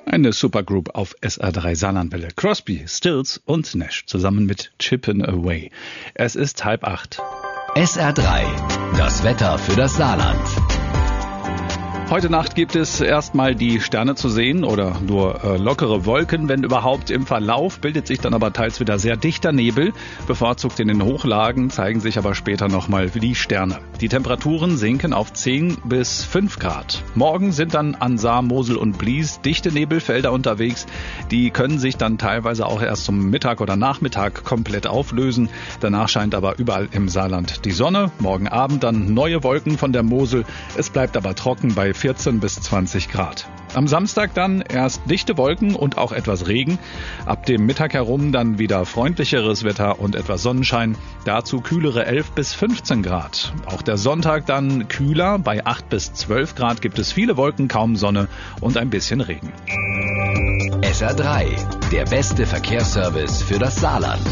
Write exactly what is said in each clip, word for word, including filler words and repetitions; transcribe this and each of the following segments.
Eine Supergroup auf S R drei Saarlandwelle. Crosby, Stills und Nash zusammen mit Chippin' Away. Es ist halb acht. S R drei, das Wetter für das Saarland. Heute Nacht gibt es erstmal die Sterne zu sehen oder nur äh, lockere Wolken, wenn überhaupt. Im Verlauf bildet sich dann aber teils wieder sehr dichter Nebel. Bevorzugt in den Hochlagen zeigen sich aber später nochmal die Sterne. Die Temperaturen sinken auf zehn bis fünf Grad. Morgen sind dann an Saar, Mosel und Blies dichte Nebelfelder unterwegs. Die können sich dann teilweise auch erst zum Mittag oder Nachmittag komplett auflösen. Danach scheint aber überall im Saarland die Sonne. Morgen Abend dann neue Wolken von der Mosel. Es bleibt aber trocken bei vierzehn bis zwanzig Grad. Am Samstag dann erst dichte Wolken und auch etwas Regen. Ab dem Mittag herum dann wieder freundlicheres Wetter und etwas Sonnenschein. Dazu kühlere elf bis fünfzehn Grad. Auch der Sonntag dann kühler. Bei acht bis zwölf Grad gibt es viele Wolken, kaum Sonne und ein bisschen Regen. S R drei, der beste Verkehrsservice für das Saarland.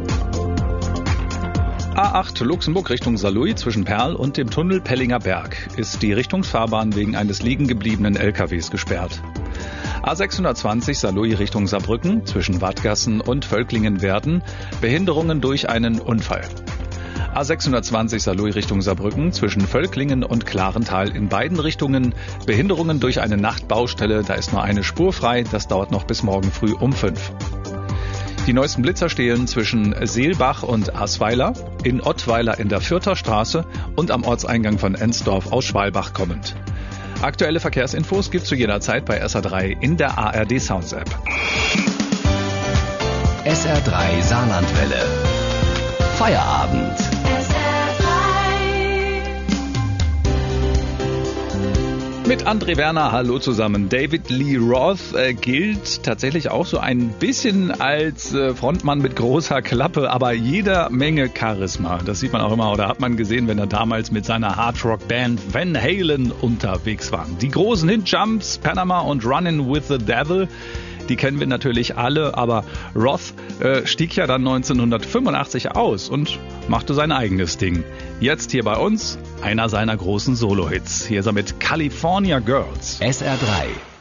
A acht Luxemburg Richtung Saarlouis zwischen Perl und dem Tunnel Pellinger Berg ist die Richtungsfahrbahn wegen eines liegen gebliebenen L K Ws gesperrt. A sechshundertzwanzig Saarlouis Richtung Saarbrücken zwischen Wadgassen und Völklingen-Werden Behinderungen durch einen Unfall. A sechshundertzwanzig Saarlouis Richtung Saarbrücken zwischen Völklingen und Klarental in beiden Richtungen Behinderungen durch eine Nachtbaustelle. Da ist nur eine Spur frei. Das dauert noch bis morgen früh um fünf. Die neuesten Blitzer stehen zwischen Seelbach und Asweiler, in Ottweiler in der Fürther Straße und am Ortseingang von Ensdorf aus Schwalbach kommend. Aktuelle Verkehrsinfos gibt's zu jeder Zeit bei S R drei in der A R D Sounds App. S R drei Saarlandwelle. Feierabend. Mit André Werner, hallo zusammen. David Lee Roth äh, gilt tatsächlich auch so ein bisschen als äh, Frontmann mit großer Klappe, aber jeder Menge Charisma. Das sieht man auch immer oder hat man gesehen, wenn er damals mit seiner Hardrock-Band Van Halen unterwegs war. Die großen Hit-Jumps, Panama und Runnin' with the Devil, die kennen wir natürlich alle, aber Roth äh, stieg ja dann neunzehnhundertfünfundachtzig aus und machte sein eigenes Ding. Jetzt hier bei uns einer seiner großen Solo-Hits. Hier ist er mit California Girls. S R drei.